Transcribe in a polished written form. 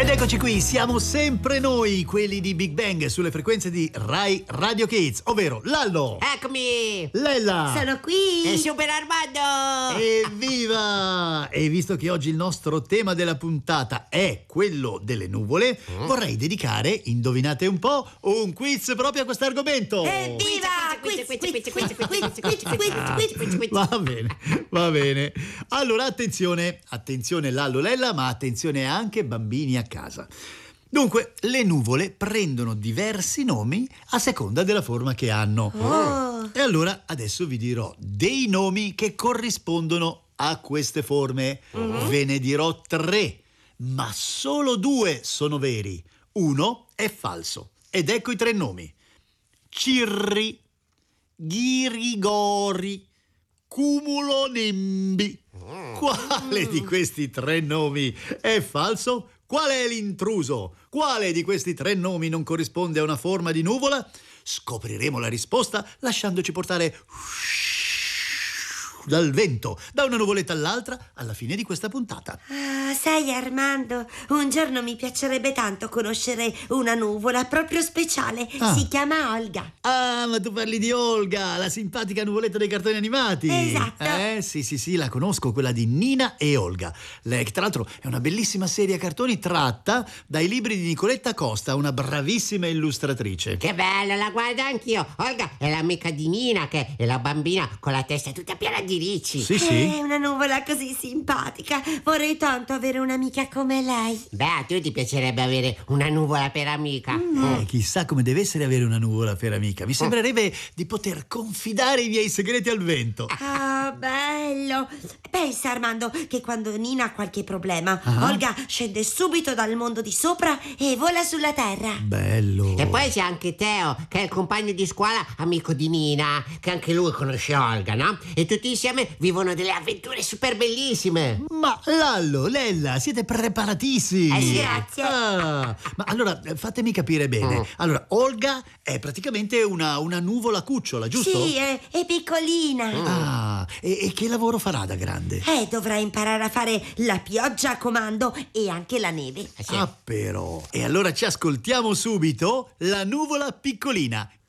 Ed eccoci qui, siamo sempre noi, quelli di Big Bang, sulle frequenze di Rai Radio Kids, ovvero Lallo. Eccomi! Lella. Sono qui! E Super Armando! Evviva! E visto che oggi il nostro tema della puntata è quello delle nuvole, vorrei dedicare, indovinate un po', un quiz proprio a questo argomento. Evviva! Va bene. Allora, attenzione, Lallo, Lella, ma attenzione anche bambini a casa. Dunque, le nuvole prendono diversi nomi a seconda della forma che hanno. Oh. E allora adesso vi dirò dei nomi che corrispondono a queste forme. Ve ne dirò 3, ma solo 2 sono veri. 1 è falso. Ed ecco i 3 nomi: Cirri, Ghirigori, Cumulonembi. Quale di questi 3 nomi è falso? Qual è l'intruso? Quale di questi 3 nomi non corrisponde a una forma di nuvola? Scopriremo la risposta lasciandoci portare dal vento, da una nuvoletta all'altra, alla fine di questa puntata. Ah, sai Armando, un giorno mi piacerebbe tanto conoscere una nuvola proprio speciale. Si chiama Olga. Ah, ma tu parli di Olga, la simpatica nuvoletta dei cartoni animati. Esatto. Sì, la conosco, quella di Nina e Olga. Lei, tra l'altro, è una bellissima serie a cartoni tratta dai libri di Nicoletta Costa, una bravissima illustratrice. Che bello, la guardo anch'io! Olga è l'amica di Nina, che è la bambina con la testa tutta piena di ricci. Sì. È una nuvola così simpatica. Vorrei tanto avere un'amica come lei. Beh, a te ti piacerebbe avere una nuvola per amica? Chissà come deve essere avere una nuvola per amica. Mi sembrerebbe di poter confidare i miei segreti al vento. Ah, bello. Pensa Armando che quando Nina ha qualche problema, Olga scende subito dal mondo di sopra e vola sulla terra. Bello. E poi c'è anche Teo, che è il compagno di scuola amico di Nina, che anche lui conosce Olga, no? E tutti insieme vivono delle avventure super bellissime. Ma Lallo, Lella, siete preparatissimi. Sì, grazie. Ma allora fatemi capire bene. Allora, Olga è praticamente una nuvola cucciola, giusto? Sì, è piccolina. Ah, e che lavoro farà da grande? Dovrà imparare a fare la pioggia a comando e anche la neve. Sì. Ah, però. E allora ci ascoltiamo subito la nuvola piccolina.